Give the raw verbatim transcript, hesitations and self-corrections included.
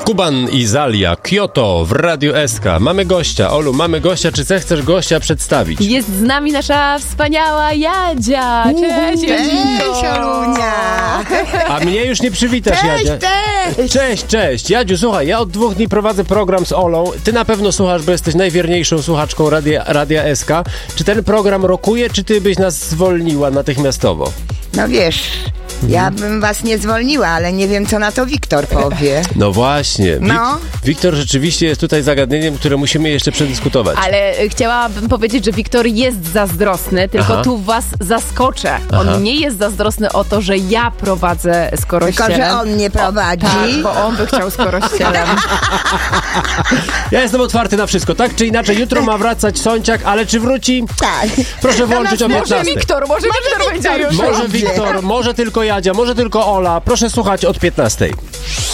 Kuban i Zalia, Kyoto w Radiu S K. Mamy gościa. Olu, mamy gościa. Czy chcesz gościa przedstawić? Jest z nami nasza wspaniała Jadzia. Cześć, Cześć, Olunia. A mnie już nie przywitasz, Cześć, Jadzia. cześć. Cześć, cześć. Jadziu, słuchaj, ja od dwóch dni prowadzę program z Olą. Ty na pewno słuchasz, bo jesteś najwierniejszą słuchaczką Radia, Radia S K. Czy ten program rokuje, czy ty byś nas zwolniła natychmiastowo? No wiesz, ja bym was nie zwolniła, ale nie wiem, co na to Wiktor powie. No właśnie. Wik- No. Wiktor rzeczywiście jest tutaj zagadnieniem, które musimy jeszcze przedyskutować. Ale chciałabym powiedzieć, że Wiktor jest zazdrosny, tylko Aha. tu was zaskoczę. Aha. On nie jest zazdrosny o to, że ja prowadzę z Korościelem. Tylko, że on nie prowadzi. Tak, bo on by chciał z Korościelem. Ja jestem otwarty na wszystko, tak czy inaczej. Jutro ma wracać Sąciak, ale czy wróci? Tak. Proszę włączyć o Może piętnastej. Wiktor, może Wiktor będzie już. Może Wiktor, może tylko Jadzia, może tylko Ola. Proszę słuchać od piętnastej.